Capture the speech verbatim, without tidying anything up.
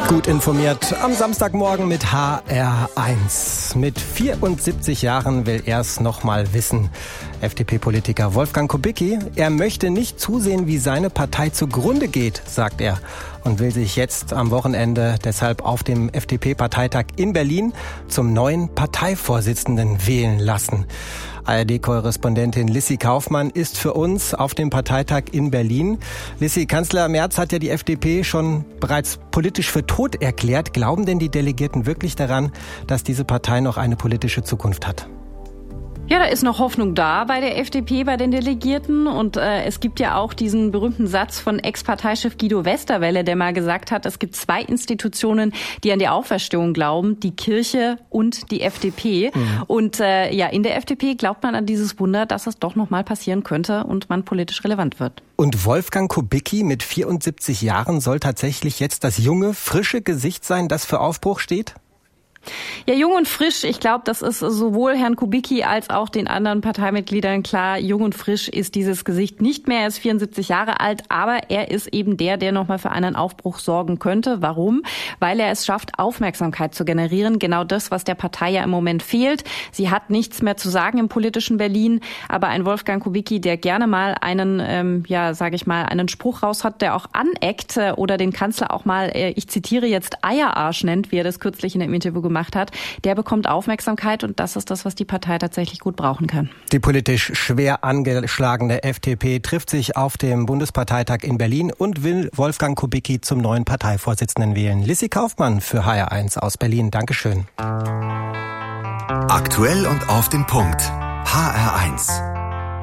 Gut informiert am Samstagmorgen mit H R eins. Mit vierundsiebzig Jahren will er es noch mal wissen. F D P-Politiker Wolfgang Kubicki, er möchte nicht zusehen, wie seine Partei zugrunde geht, sagt er. Und will sich jetzt am Wochenende deshalb auf dem F D P-Parteitag in Berlin zum neuen Parteivorsitzenden wählen lassen. A R D-Korrespondentin Lissy Kaufmann ist für uns auf dem Parteitag in Berlin. Lissy, Kanzler Merz hat ja die F D P schon bereits politisch für tot erklärt. Glauben denn die Delegierten wirklich daran, dass diese Partei noch eine politische Zukunft hat? Ja, da ist noch Hoffnung da bei der F D P, bei den Delegierten. Und äh, es gibt ja auch diesen berühmten Satz von Ex-Parteichef Guido Westerwelle, der mal gesagt hat, es gibt zwei Institutionen, die an die Auferstehung glauben, die Kirche und die F D P. Mhm. Und äh, ja, in der F D P glaubt man an dieses Wunder, dass es doch noch mal passieren könnte und man politisch relevant wird. Und Wolfgang Kubicki mit vierundsiebzig Jahren soll tatsächlich jetzt das junge, frische Gesicht sein, das für Aufbruch steht? Ja, jung und frisch, ich glaube, das ist sowohl Herrn Kubicki als auch den anderen Parteimitgliedern klar. Jung und frisch ist dieses Gesicht nicht mehr. Er ist vierundsiebzig Jahre alt, aber er ist eben der, der nochmal für einen Aufbruch sorgen könnte. Warum? Weil er es schafft, Aufmerksamkeit zu generieren. Genau das, was der Partei ja im Moment fehlt. Sie hat nichts mehr zu sagen im politischen Berlin, aber ein Wolfgang Kubicki, der gerne mal einen, ähm, ja, sage ich mal, einen Spruch raus hat, der auch aneckt äh, oder den Kanzler auch mal, äh, ich zitiere jetzt, Eierarsch nennt, wie er das kürzlich in einem Interview gemacht hat, der bekommt Aufmerksamkeit und das ist das, was die Partei tatsächlich gut brauchen kann. Die politisch schwer angeschlagene F D P trifft sich auf dem Bundesparteitag in Berlin und will Wolfgang Kubicki zum neuen Parteivorsitzenden wählen. Lissy Kaufmann für H R eins aus Berlin. Dankeschön. Aktuell und auf den Punkt. H R eins.